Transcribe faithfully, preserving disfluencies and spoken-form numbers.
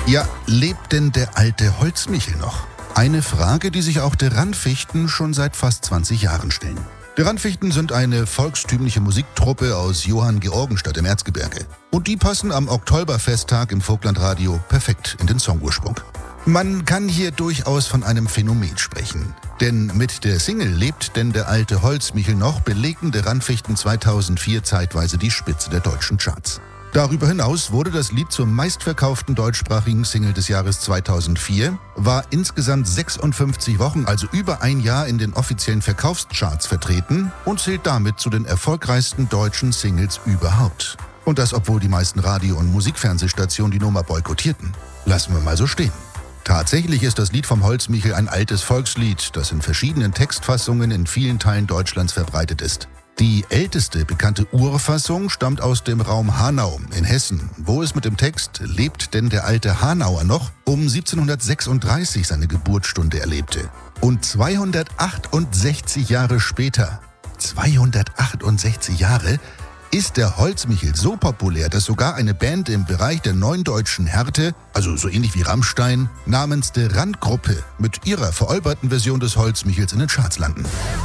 Ja, lebt denn der alte Holzmichel noch? Eine Frage, die sich auch der Randfichten schon seit fast zwanzig Jahren stellen. Die Randfichten sind eine volkstümliche Musiktruppe aus Johanngeorgenstadt im Erzgebirge. Und die passen am Oktoberfesttag im Vogtlandradio perfekt in den Songursprung. Man kann hier durchaus von einem Phänomen sprechen. Denn mit der Single Lebt denn der alte Holzmichel noch belegten der Randfichten zweitausendvier zeitweise die Spitze der deutschen Charts. Darüber hinaus wurde das Lied zur meistverkauften deutschsprachigen Single des Jahres zweitausendvier, war insgesamt sechsundfünfzig Wochen, also über ein Jahr in den offiziellen Verkaufscharts vertreten und zählt damit zu den erfolgreichsten deutschen Singles überhaupt. Und das, obwohl die meisten Radio- und Musikfernsehstationen die Nummer boykottierten. Lassen wir mal so stehen. Tatsächlich ist das Lied vom Holzmichel ein altes Volkslied, das in verschiedenen Textfassungen in vielen Teilen Deutschlands verbreitet ist. Die älteste bekannte Urfassung stammt aus dem Raum Hanau in Hessen, wo es mit dem Text »Lebt denn der alte Hanauer noch?« um siebzehnhundertsechsunddreißig seine Geburtsstunde erlebte. Und zweihundertachtundsechzig Jahre später, zweihundertachtundsechzig Jahre, ist der Holzmichel so populär, dass sogar eine Band im Bereich der neuen deutschen Härte, also so ähnlich wie Rammstein, namens der Randgruppe mit ihrer verolberten Version des Holzmichels in den Charts landen.